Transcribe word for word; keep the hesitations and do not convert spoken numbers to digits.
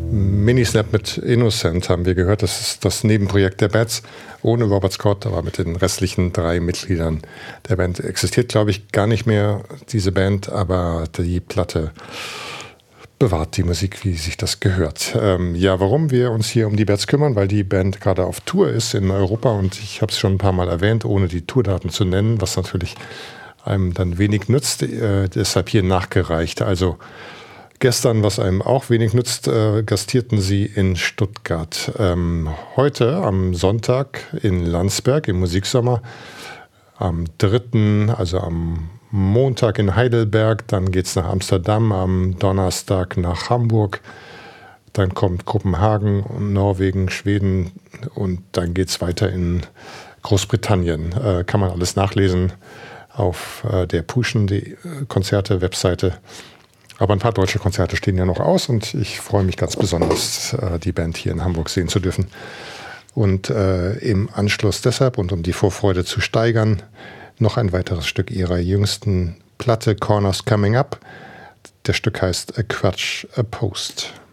Minisnap mit Innocent haben wir gehört. Das ist das Nebenprojekt der Bats ohne Robert Scott, aber mit den restlichen drei Mitgliedern der Band. Existiert, glaube ich, gar nicht mehr diese Band, aber die Platte bewahrt die Musik, wie sich das gehört. Ähm, ja, warum wir uns hier um die Bats kümmern? Weil die Band gerade auf Tour ist in Europa und ich habe es schon ein paar Mal erwähnt, ohne die Tourdaten zu nennen, was natürlich einem dann wenig nützt. Äh, deshalb hier nachgereicht. Also gestern, was einem auch wenig nützt, äh, gastierten sie in Stuttgart. Ähm, heute, am Sonntag, in Landsberg im Musiksommer. Am dritten, also am Montag in Heidelberg. Dann geht es nach Amsterdam, am Donnerstag nach Hamburg. Dann kommt Kopenhagen, Norwegen, Schweden und dann geht es weiter in Großbritannien. Äh, kann man alles nachlesen auf äh, der Pushen, die Konzerte-Webseite. Aber ein paar deutsche Konzerte stehen ja noch aus und ich freue mich ganz besonders, äh, die Band hier in Hamburg sehen zu dürfen. Und äh, im Anschluss deshalb und um die Vorfreude zu steigern, noch ein weiteres Stück ihrer jüngsten Platte Corners Coming Up. Das Stück heißt A Crutch, A Post.